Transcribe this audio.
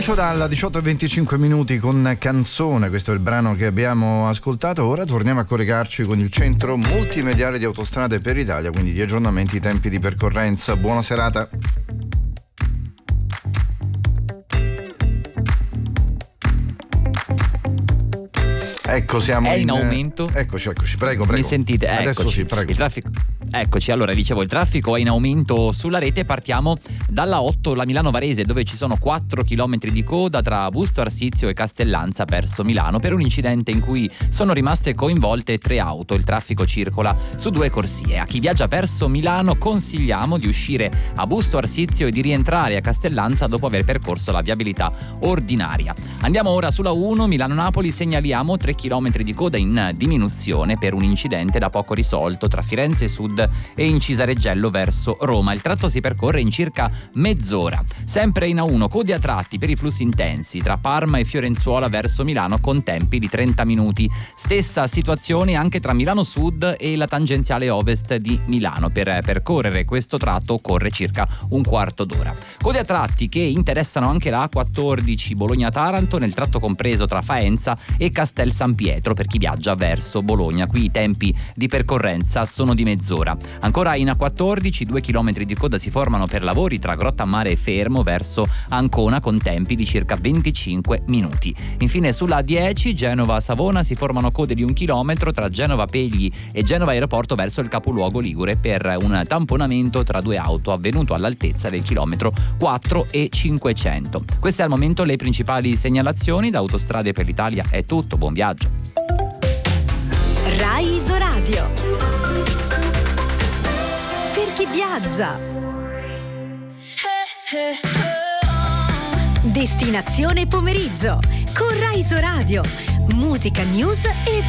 Lucio Dalla, 18:25 minuti con Canzone, questo è il brano che abbiamo ascoltato. Ora torniamo a collegarci con il centro multimediale di Autostrade per Italia, quindi di aggiornamenti, tempi di percorrenza. Buona serata. Ecco, siamo è in aumento. Eccoci, prego. Mi sentite? Adesso Eccoci. sì, prego. Il traffico. Eccoci, allora dicevo, il traffico è in aumento sulla rete. Partiamo dalla 8, la Milano-Varese, dove ci sono 4 km di coda tra Busto Arsizio e Castellanza verso Milano per un incidente in cui sono rimaste coinvolte 3 auto. Il traffico circola su 2 corsie. A chi viaggia verso Milano consigliamo di uscire a Busto Arsizio e di rientrare a Castellanza dopo aver percorso la viabilità ordinaria. Andiamo ora sulla 1, Milano-Napoli, segnaliamo 3 km di coda in diminuzione per un incidente da poco risolto tra Firenze Sud e Incisareggello verso Roma. Il tratto si percorre in circa mezz'ora. Sempre in A1, code a tratti per i flussi intensi tra Parma e Fiorenzuola verso Milano con tempi di 30 minuti. Stessa situazione anche tra Milano Sud e la tangenziale ovest di Milano. Per percorrere questo tratto occorre circa un quarto d'ora. Code a tratti che interessano anche la A14 Bologna-Taranto nel tratto compreso tra Faenza e Castel San Pietro per chi viaggia verso Bologna. Qui i tempi di percorrenza sono di mezz'ora. Ancora in A14 2 km di coda si formano per lavori tra Grottammare e Fermo verso Ancona con tempi di circa 25 minuti. Infine sulla A10 Genova-Savona si formano code di 1 chilometro tra Genova Pegli e Genova Aeroporto verso il capoluogo ligure per un tamponamento tra 2 auto avvenuto all'altezza del chilometro 4 e 500. Queste al momento le principali segnalazioni. Da Autostrade per l'Italia è tutto, buon viaggio. Rai Isoradio. Per chi viaggia. Destinazione pomeriggio con Rai Isoradio. Musica, news e